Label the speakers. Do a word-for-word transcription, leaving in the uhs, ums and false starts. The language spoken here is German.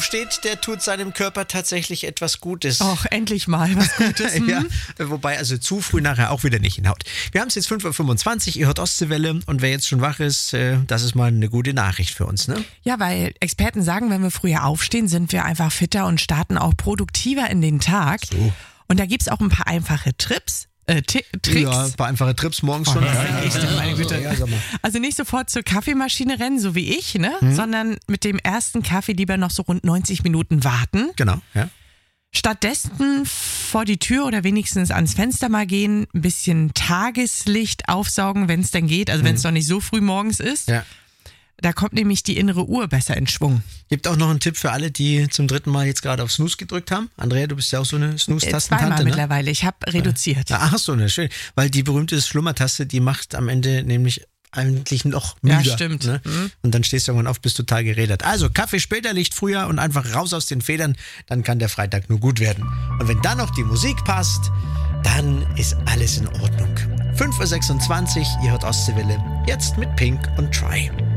Speaker 1: Steht, der tut seinem Körper tatsächlich etwas Gutes.
Speaker 2: Och, endlich mal was Gutes. Hm?
Speaker 1: Ja, wobei also zu früh nachher auch wieder nicht hinhaut. Wir haben es jetzt fünf Uhr fünfundzwanzig, ihr hört Ostseewelle und wer jetzt schon wach ist, das ist mal eine gute Nachricht für uns, ne?
Speaker 2: Ja, weil Experten sagen, wenn wir früher aufstehen, sind wir einfach fitter und starten auch produktiver in den Tag.
Speaker 1: So.
Speaker 2: Und da gibt es auch ein paar einfache Trips. Äh, T- Tricks.
Speaker 1: Ja, ein paar einfache Trips morgens
Speaker 2: Oh,
Speaker 1: schon.
Speaker 2: das
Speaker 1: Ja,
Speaker 2: ist echt, meine Güte.
Speaker 1: ja, sag mal.
Speaker 2: Also nicht sofort zur Kaffeemaschine rennen, so wie ich, ne? Mhm. Sondern mit dem ersten Kaffee lieber noch so rund neunzig Minuten warten.
Speaker 1: Genau, ja.
Speaker 2: Stattdessen vor die Tür oder wenigstens ans Fenster mal gehen, ein bisschen Tageslicht aufsaugen, wenn es denn geht, also wenn es mhm. noch nicht so früh morgens ist.
Speaker 1: Ja.
Speaker 2: Da kommt nämlich die innere Uhr besser in Schwung.
Speaker 1: Gibt auch noch einen Tipp für alle, die zum dritten Mal jetzt gerade auf Snooze gedrückt haben. Andrea, du bist ja auch so eine Snooze-Tastentante,
Speaker 2: Zweimal
Speaker 1: ne?
Speaker 2: mittlerweile, ich habe reduziert.
Speaker 1: Ja. Ach so, ne, schön. Weil die berühmte Schlummertaste, die macht am Ende nämlich eigentlich noch müder.
Speaker 2: Ja, stimmt.
Speaker 1: Ne?
Speaker 2: Mhm.
Speaker 1: Und dann stehst du irgendwann auf, bist total gerädert. Also Kaffee später, Licht früher und einfach raus aus den Federn, dann kann der Freitag nur gut werden. Und wenn dann noch die Musik passt, dann ist alles in Ordnung. fünf Uhr sechsundzwanzig, ihr hört Ostseewelle, jetzt mit Pink und Try.